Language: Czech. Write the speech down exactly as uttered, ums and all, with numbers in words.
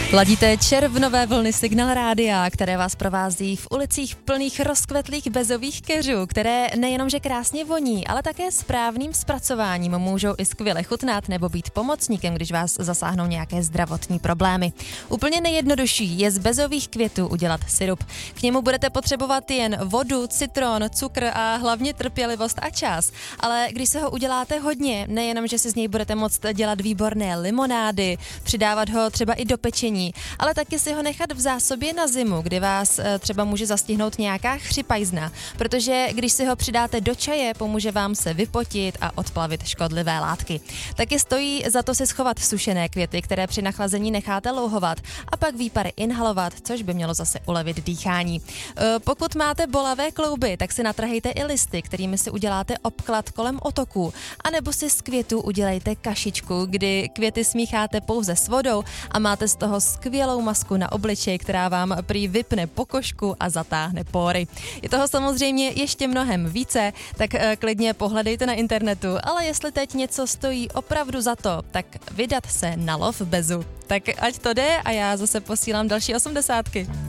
Ladíte červnové vlny Signál rádia, které vás provází v ulicích plných rozkvetlých bezových keřů, které nejenom, že krásně voní, ale také správným zpracováním můžou i skvěle chutnat nebo být pomocníkem, když vás zasáhnou nějaké zdravotní problémy. Úplně nejjednodušší je z bezových květů udělat sirup. K němu budete potřebovat jen vodu, citron, cukr a hlavně trpělivost a čas. Ale když se ho uděláte hodně, nejenom, že si z něj budete moct dělat výborné limonády, přidávat ho třeba i do pečení, ale taky si ho nechat v zásobě na zimu, kdy vás třeba může zastihnout nějaká chřipajzna, protože když si ho přidáte do čaje, pomůže vám se vypotit a odplavit škodlivé látky. Taky stojí za to si schovat sušené květy, které při nachlazení necháte louhovat a pak výpary inhalovat, což by mělo zase ulevit dýchání. Pokud máte bolavé klouby, tak si natrhejte i listy, kterými si uděláte obklad kolem otoků, anebo si z květů udělejte kašičku, kdy květy smícháte pouze s vodou a máte z toho skvělou masku na obličej, která vám prý vypne pokožku a zatáhne pory. Je toho samozřejmě ještě mnohem více, tak klidně pohledejte na internetu, ale jestli teď něco stojí opravdu za to, tak vydat se na lov bezu. Tak ať to jde a já zase posílám další osmdesátky.